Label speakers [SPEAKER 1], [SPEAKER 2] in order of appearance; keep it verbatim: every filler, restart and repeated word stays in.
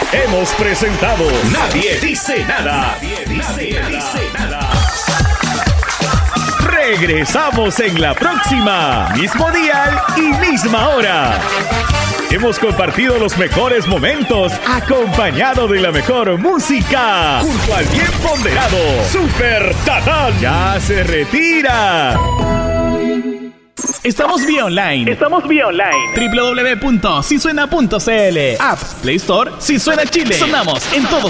[SPEAKER 1] Hemos presentado Nadie Dice Nada. Nadie dice, Nadie dice nada. Regresamos en la próxima. Mismo dial y misma hora. Hemos compartido los mejores momentos, acompañado de la mejor música, junto al bien ponderado Super Tatán. Ya se retira.
[SPEAKER 2] Estamos vía online.
[SPEAKER 3] Estamos vía online.
[SPEAKER 2] doble u doble u doble u punto si suena punto c l. App Play Store, Si Suena Chile. Sonamos en todos